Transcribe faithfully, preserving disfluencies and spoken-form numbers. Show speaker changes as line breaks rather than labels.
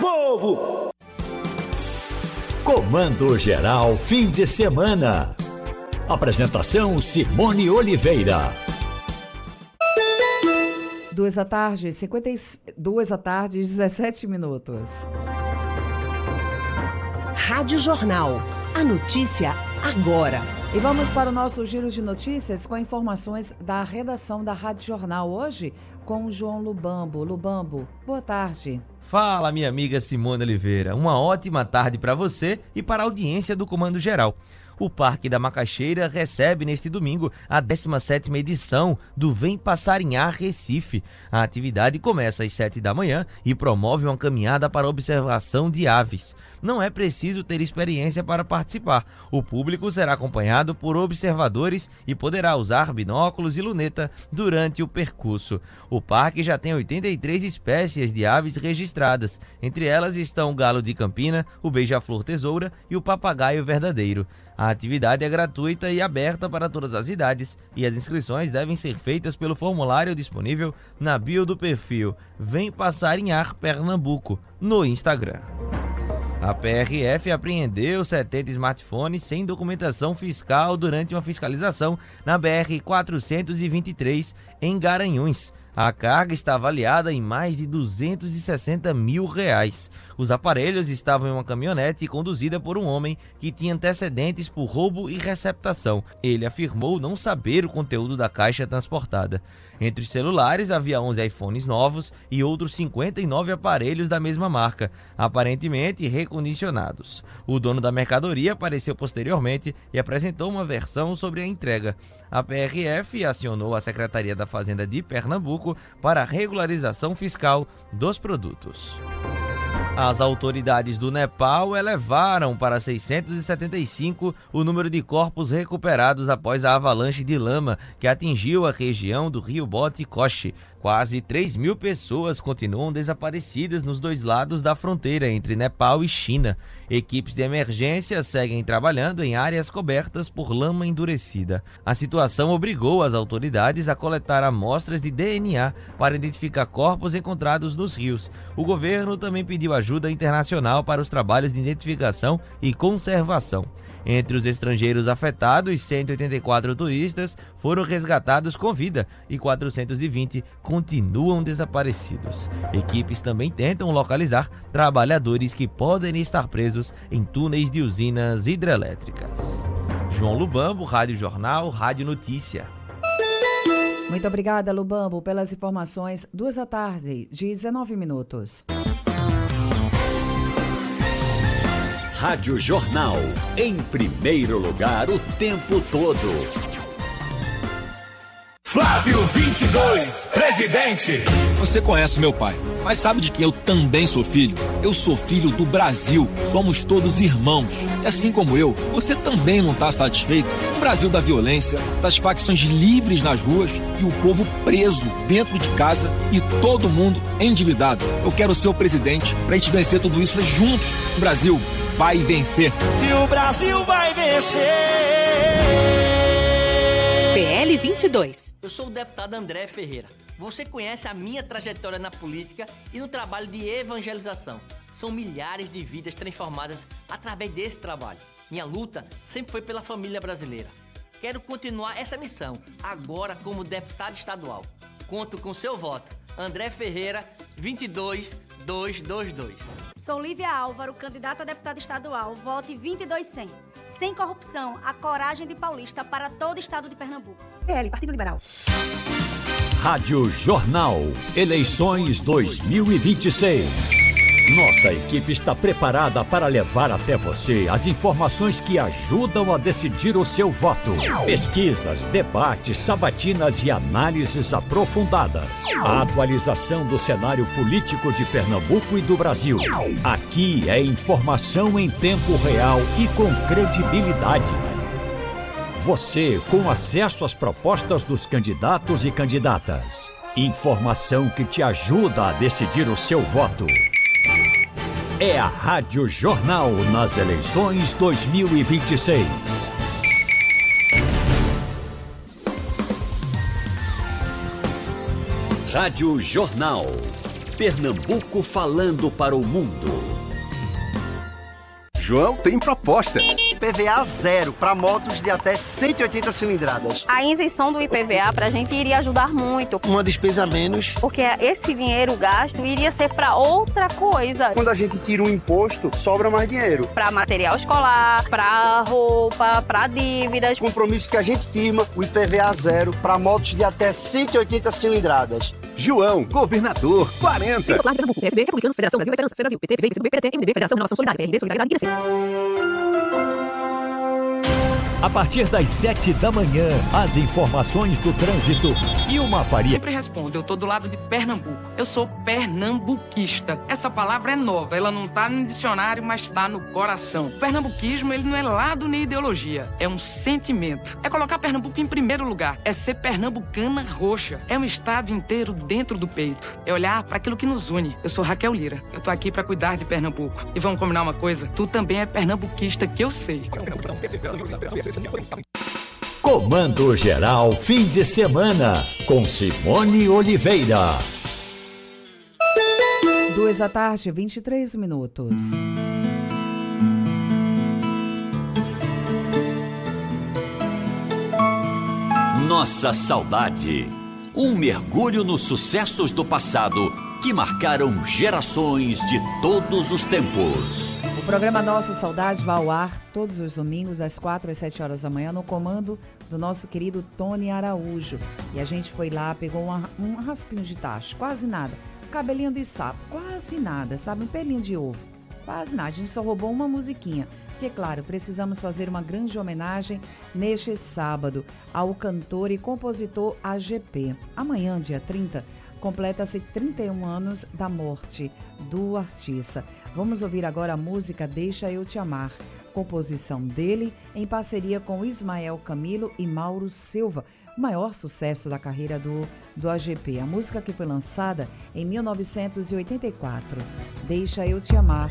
povo!
Comando Geral fim de semana. Apresentação Simone Oliveira.
Duas da tarde, cinquenta e duas da tarde, dezessete minutos.
Rádio Jornal. A notícia agora.
E vamos para o nosso giro de notícias com informações da redação da Rádio Jornal hoje com o João Lubambo. Lubambo, boa tarde.
Fala, minha amiga Simone Oliveira. Uma ótima tarde para você e para a audiência do Comando Geral. O Parque da Macaxeira recebe neste domingo a décima sétima edição do Vem Passarinhar Recife. A atividade começa às sete da manhã e promove uma caminhada para observação de aves. Não é preciso ter experiência para participar. O público será acompanhado por observadores e poderá usar binóculos e luneta durante o percurso. O parque já tem oitenta e três espécies de aves registradas. Entre elas estão o galo de Campina, o beija-flor tesoura e o papagaio verdadeiro. A atividade é gratuita e aberta para todas as idades e as inscrições devem ser feitas pelo formulário disponível na bio do perfil Vem Passarinhar Pernambuco no Instagram. A P R F apreendeu setenta smartphones sem documentação fiscal durante uma fiscalização na B R quatrocentos e vinte e três em Garanhuns. A carga está avaliada em mais de duzentos e sessenta mil reais. Os aparelhos estavam em uma caminhonete conduzida por um homem que tinha antecedentes por roubo e receptação. Ele afirmou não saber o conteúdo da caixa transportada. Entre os celulares havia onze iPhones novos e outros cinquenta e nove aparelhos da mesma marca, aparentemente recondicionados. O dono da mercadoria apareceu posteriormente e apresentou uma versão sobre a entrega. A P R F acionou a Secretaria da Fazenda de Pernambuco para a regularização fiscal dos produtos. As autoridades do Nepal elevaram para seiscentos e setenta e cinco o número de corpos recuperados após a avalanche de lama que atingiu a região do rio Bote Koshi. Quase três mil pessoas continuam desaparecidas nos dois lados da fronteira entre Nepal e China. Equipes de emergência seguem trabalhando em áreas cobertas por lama endurecida. A situação obrigou as autoridades a coletar amostras de D N A para identificar corpos encontrados nos rios. O governo também pediu ajuda internacional para os trabalhos de identificação e conservação. Entre os estrangeiros afetados, cento e oitenta e quatro turistas foram resgatados com vida e quatrocentos e vinte continuam desaparecidos. Equipes também tentam localizar trabalhadores que podem estar presos em túneis de usinas hidrelétricas. João Lubambo, Rádio Jornal, Rádio Notícia.
Muito obrigada, Lubambo, pelas informações. Duas da tarde, dezenove minutos.
Rádio Jornal, em primeiro lugar o tempo todo.
Flávio vinte e dois, presidente.
Você conhece meu pai, mas sabe de quem eu também sou filho? Eu sou filho do Brasil. Somos todos irmãos. E assim como eu, você também não está satisfeito com o Brasil da violência, das facções livres nas ruas e o povo preso dentro de casa e todo mundo endividado. Eu quero ser o presidente pra gente vencer tudo isso juntos. O Brasil vai vencer.
E o Brasil vai vencer.
P L vinte e dois.
Eu sou o deputado André Ferreira. Você conhece a minha trajetória na política e no trabalho de evangelização. São milhares de vidas transformadas através desse trabalho. Minha luta sempre foi pela família brasileira. Quero continuar essa missão, agora como deputado estadual. Conto com seu voto. André Ferreira, vinte e dois, duzentos e vinte e dois.
Sou Lívia Álvaro, candidata a deputada estadual. Vote vinte e dois cem. Sem corrupção, a coragem de paulista para todo o estado de Pernambuco. P L, Partido Liberal.
Rádio Jornal, eleições dois mil e vinte e seis. Nossa equipe está preparada para levar até você as informações que ajudam a decidir o seu voto. Pesquisas, debates, sabatinas e análises aprofundadas. A atualização do cenário político de Pernambuco e do Brasil. Aqui é informação em tempo real e com credibilidade. Você com acesso às propostas dos candidatos e candidatas. Informação que te ajuda a decidir o seu voto. É a Rádio Jornal nas eleições dois mil e vinte e seis. Rádio Jornal. Pernambuco falando para o mundo.
João tem proposta.
I P V A zero para motos de até cento e oitenta cilindradas.
A isenção do I P V A para a gente iria ajudar muito.
Uma despesa a menos.
Porque esse dinheiro gasto iria ser para outra coisa.
Quando a gente tira um imposto, sobra mais dinheiro.
Para material escolar, para roupa, para dívidas.
Compromisso que a gente firma, o I P V A zero para motos de até cento e oitenta cilindradas.
João, governador, quarenta.
Popular de Pernambuco, P S B, Republicanos, Federação Brasil, Veteranos, Brasil, P T, P V, P T, M D B, Federação Renovação Solidária, P R B, Solidariedade e I D C.
A partir das sete da manhã, as informações do trânsito e uma Faria.
Sempre respondo, eu tô do lado de Pernambuco. Eu sou pernambuquista. Essa palavra é nova, ela não tá no dicionário, mas tá no coração. O pernambuquismo, ele não é lado nem ideologia, é um sentimento. É colocar Pernambuco em primeiro lugar, é ser pernambucana roxa. É um estado inteiro dentro do peito. É olhar para aquilo que nos une. Eu sou Raquel Lira, eu tô aqui para cuidar de Pernambuco. E vamos combinar uma coisa? Tu também é pernambuquista, que eu sei.
Comando Geral Fim de Semana, com Simone Oliveira.
Duas da tarde, vinte e três minutos.
Nossa saudade. Um mergulho nos sucessos do passado que marcaram gerações de todos os tempos.
O programa Nossa Saudade vai ao ar todos os domingos, às quatro às sete horas da manhã, no comando do nosso querido Tony Araújo. E a gente foi lá, pegou uma, um raspinho de tacho, quase nada. Cabelinho de sapo, quase nada, sabe? Um pelinho de ovo, quase nada. A gente só roubou uma musiquinha. Porque, claro, precisamos fazer uma grande homenagem neste sábado ao cantor e compositor A G P. Amanhã, dia trinta, completa-se trinta e um anos da morte do artista. Vamos ouvir agora a música Deixa Eu Te Amar, composição dele em parceria com Ismael Camilo e Mauro Silva, o maior sucesso da carreira do, do A G P. A música que foi lançada em mil novecentos e oitenta e quatro. Deixa Eu Te Amar,